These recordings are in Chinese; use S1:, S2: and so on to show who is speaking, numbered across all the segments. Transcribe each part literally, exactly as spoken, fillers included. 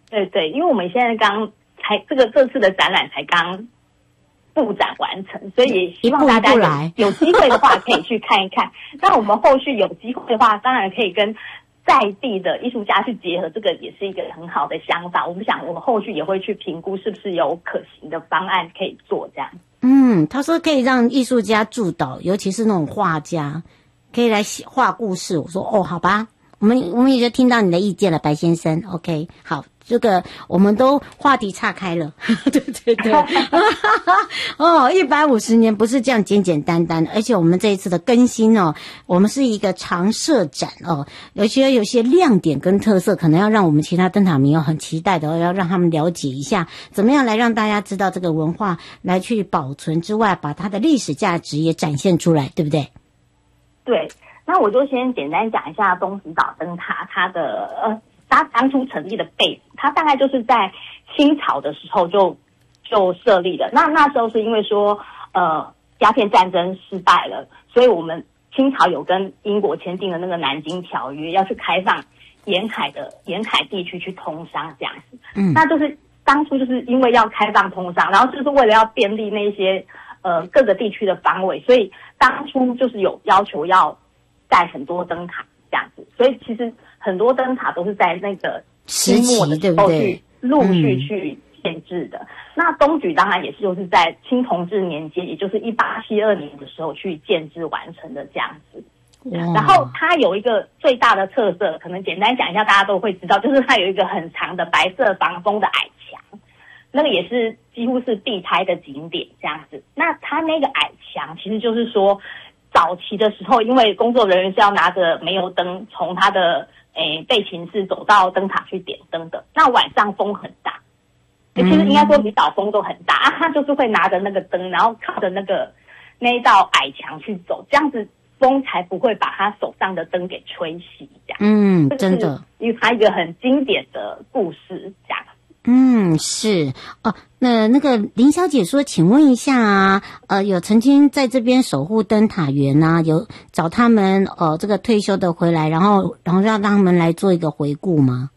S1: 对对，因为我们现在刚才这个这次的展览才刚布展完成，所以也希望大家有
S2: 一步一步来
S1: 有机会的话可以去看一看。那我们后续有机会的话，当然可以跟在地的艺术家去结合，这个也是一个很好的想法。我们想，我们后续也会去评估是不是有可行的方案可以做这样。
S2: 嗯，他说可以让艺术家助导，尤其是那种画家，可以来写画故事。我说哦，好吧，我们我们也就听到你的意见了，白先生。OK， 好，这个我们都话题岔开了，对对对，哦，一百五十年不是这样简简单单，而且我们这一次的更新哦，我们是一个常设展哦，有些有些亮点跟特色，可能要让我们其他灯塔迷友很期待的，要让他们了解一下，怎么样来让大家知道这个文化来去保存之外，把它的历史价值也展现出来，对不对？
S1: 对，那我就先简单讲一下东石岛灯塔它的呃。它当初成立的背景，它大概就是在清朝的时候就就设立的。那那时候是因为说，呃，鸦片战争失败了，所以我们清朝有跟英国签订了那个南京条约，要去开放沿海的沿海地区去通商这样子。嗯，那就是当初就是因为要开放通商，然后就是为了要便利那些呃各个地区的防伪，所以当初就是有要求要盖很多灯塔这样子。所以其实很多灯塔都是在那个清末的时候去陆续去建制的。嗯、那东莒当然也是就是在清同治年间，也就是一八七二年的时候去建制完成的这样子。然后它有一个最大的特色，可能简单讲一下，大家都会知道，就是它有一个很长的白色防风的矮墙，那个也是几乎是必拍的景点这样子。那它那个矮墙其实就是说，早期的时候，因为工作人员是要拿着煤油灯从他的诶备勤室走到灯塔去点灯的，那晚上风很大，其实应该说比岛风都很大，啊、他就是会拿着那个灯，然后靠着那个那一道矮墙去走，这样子风才不会把他手上的灯给吹熄。这样，
S2: 嗯，真的，
S1: 因为他一个很经典的故事，这样。
S2: 嗯，是哦。那那个林小姐说，请问一下啊，呃，有曾经在这边守护灯塔员啊，有找他们呃这个退休的回来，然后然后让他们来做一个回顾吗？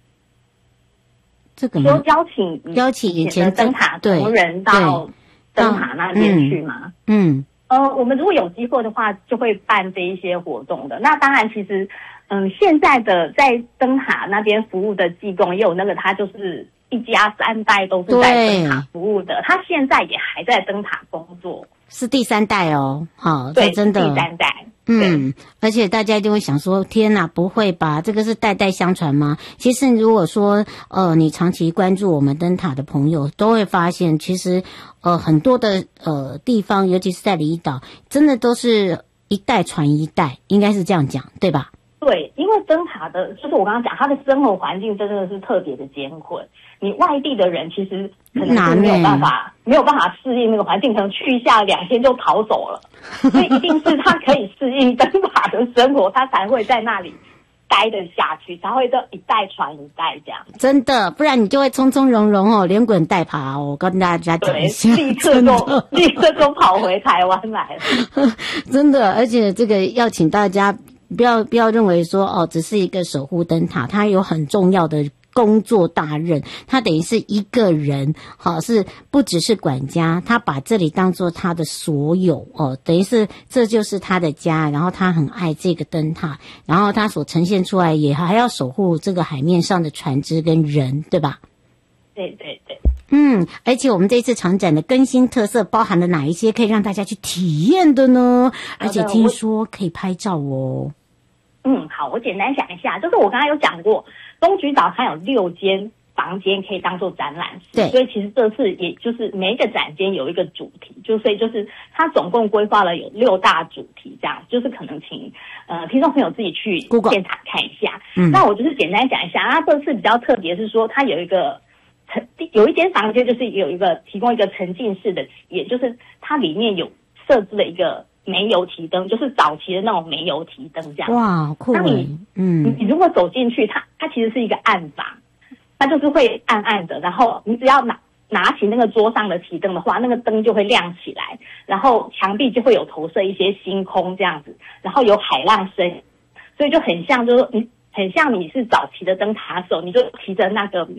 S2: 这个
S1: 说邀请
S2: 邀请以前
S1: 灯塔同仁到灯塔那边去吗？
S2: 嗯，
S1: 呃，我们如果有机会的话，就会办这一些活动的。那当然，其实嗯，现在的在灯塔那边服务的技工也有那个，他就是一家三代都是在灯塔服务的，他现在也还在灯塔工作，
S2: 是第三代哦，好，
S1: 对，
S2: 真的
S1: 第三代。
S2: 嗯，而且大家就会想说，天哪，不会吧？这个是代代相传吗？其实如果说，呃，你长期关注我们灯塔的朋友，都会发现，其实，呃，很多的呃地方，尤其是在离岛，真的都是一代传一代，应该是这样讲，对吧？
S1: 对，因为灯塔的，就是我刚刚讲，它的生活环境真的是特别的艰困。你外地的人其实可能是没有办法，没有办法适应那个环境，可能去一下两天就逃走了。所以一定是他可以适应灯塔的生活，他才会在那里待得下去，才会这一代传一代这样。
S2: 真的，不然你就会从从容容哦，连滚带爬哦。我跟大家讲一下，
S1: 立刻就立刻就跑回台湾来了。
S2: 真的，而且这个要请大家。不要不要认为说哦，只是一个守护灯塔，它有很重要的工作大任，他等于是一个人，好，是不只是管家，他把这里当做他的所有哦，等于是这就是他的家，然后他很爱这个灯塔，然后他所呈现出来也还要守护这个海面上的船只跟人，对吧？
S1: 对对对。
S2: 嗯，而且我们这次常展的更新特色包含了哪一些可以让大家去体验的呢？而且听说可以拍照哦。
S1: 嗯，好，我简单讲一下，就是我刚才有讲过，东莒岛它有六间房间可以当做展览室，
S2: 对，
S1: 所以其实这次也就是每一个展间有一个主题，就所以就是它总共规划了有六大主题，这样就是可能请呃听众朋友自己去现场看一下。嗯，那我就是简单讲一下，那这次比较特别是说它有一个沉有一间房间就是有一个提供一个沉浸式的体验，就是它里面有设置了一个煤油提灯，就是早期的那种煤油提灯这样。
S2: 哇，好酷！那
S1: 你嗯，你如果走进去，它它其实是一个暗房，它就是会暗暗的，然后你只要拿拿起那个桌上的提灯的话，那个灯就会亮起来，然后墙壁就会有投射一些星空这样子，然后有海浪声，所以就很像就是你很像你是早期的灯塔手，你就提着那个